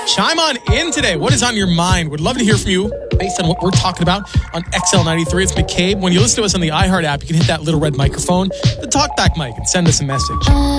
Chime on in today. What is on your mind? Would love to hear from you based on what we're talking about on XL93. It's McCabe. When you listen to us on the iHeart app, you can hit that little red microphone, the talkback mic, and send us a message.